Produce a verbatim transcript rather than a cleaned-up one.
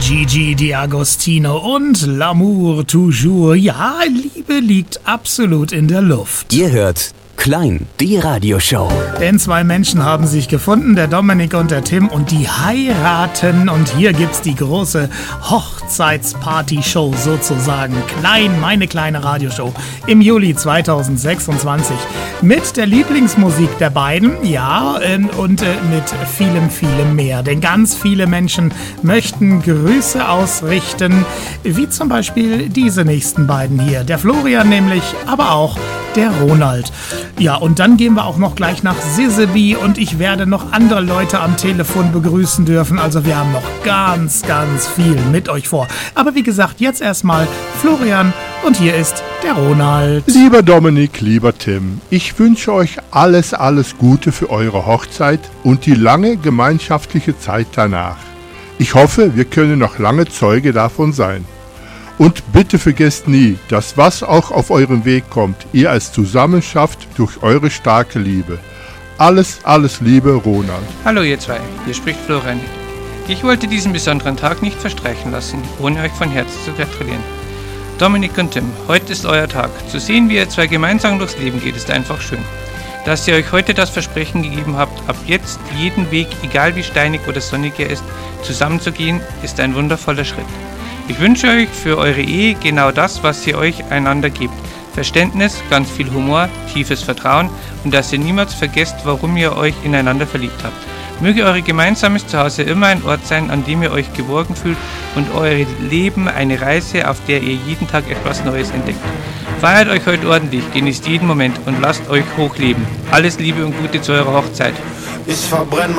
Gigi D'Agostino und L'amour toujours. Ja, Liebe liegt absolut in der Luft. Ihr hört Klein, die Radioshow. Denn zwei Menschen haben sich gefunden, der Dominik und der Tim, und die heiraten. Und hier gibt's die große Hochzeitsparty-Show sozusagen. Klein, meine kleine Radioshow im Juli zweitausendsechsundzwanzig. Mit der Lieblingsmusik der beiden, ja, und mit vielem, vielem mehr. Denn ganz viele Menschen möchten Grüße ausrichten, wie zum Beispiel diese nächsten beiden hier. Der Florian nämlich, aber auch der Ronald. Ja, und dann gehen wir auch noch gleich nach Siseby und ich werde noch andere Leute am Telefon begrüßen dürfen. Also wir haben noch ganz, ganz viel mit euch vor. Aber wie gesagt, jetzt erstmal Florian und hier ist der Ronald. Lieber Dominik, lieber Tim, ich wünsche euch alles, alles Gute für eure Hochzeit und die lange gemeinschaftliche Zeit danach. Ich hoffe, wir können noch lange Zeuge davon sein. Und bitte vergesst nie, dass was auch auf euren Weg kommt, ihr als zusammen schafft durch eure starke Liebe. Alles, alles Liebe, Ronald. Hallo ihr zwei, hier spricht Florian. Ich wollte diesen besonderen Tag nicht verstreichen lassen, ohne euch von Herzen zu gratulieren. Dominik und Tim, heute ist euer Tag. Zu sehen, wie ihr zwei gemeinsam durchs Leben geht, ist einfach schön. Dass ihr euch heute das Versprechen gegeben habt, ab jetzt jeden Weg, egal wie steinig oder sonnig er ist, zusammenzugehen, ist ein wundervoller Schritt. Ich wünsche euch für eure Ehe genau das, was ihr euch einander gebt. Verständnis, ganz viel Humor, tiefes Vertrauen und dass ihr niemals vergesst, warum ihr euch ineinander verliebt habt. Möge eure gemeinsames Zuhause immer ein Ort sein, an dem ihr euch geborgen fühlt und euer Leben eine Reise, auf der ihr jeden Tag etwas Neues entdeckt. Feiert euch heute ordentlich, genießt jeden Moment und lasst euch hochleben. Alles Liebe und Gute zu eurer Hochzeit. Ich verbrenn